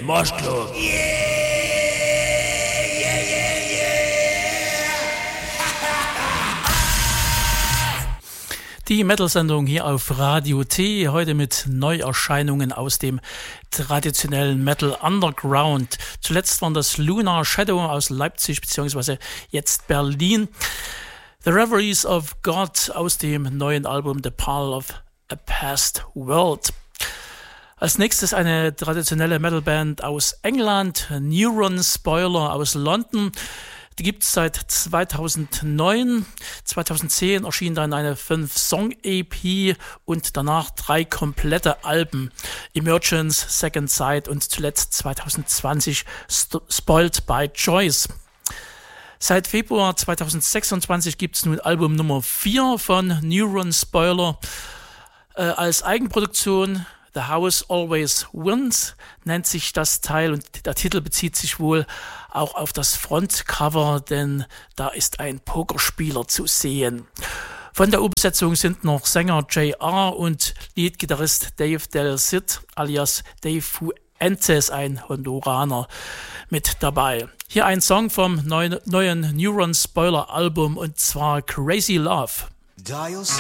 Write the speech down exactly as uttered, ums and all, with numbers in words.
Marschklub. Die Metal-Sendung hier auf Radio T, heute mit Neuerscheinungen aus dem traditionellen Metal Underground. Zuletzt waren das Lunar Shadow aus Leipzig bzw. jetzt Berlin. The Reveries of God aus dem neuen Album The Parallel of a Past World. Als nächstes eine traditionelle Metalband aus England, Neuron Spoiler aus London. Die gibt es seit zweitausendneun. zweitausendzehn erschien dann eine fünf Song E P und danach drei komplette Alben. Emergence, Second Sight und zuletzt zweitausendzwanzig St- Spoiled by Choice. Seit Februar zweitausendsechsundzwanzig gibt es nun Album Nummer vier von Neuron Spoiler äh, als Eigenproduktion. The House Always Wins nennt sich das Teil und der Titel bezieht sich wohl auch auf das Frontcover, denn da ist ein Pokerspieler zu sehen. Von der Umsetzung sind noch Sänger J R und Leadgitarrist Dave Del Cid alias Dave Fuentes, ein Honduraner, mit dabei. Hier ein Song vom neuen, neuen Neuron Spoiler Album und zwar Crazy Love. Dial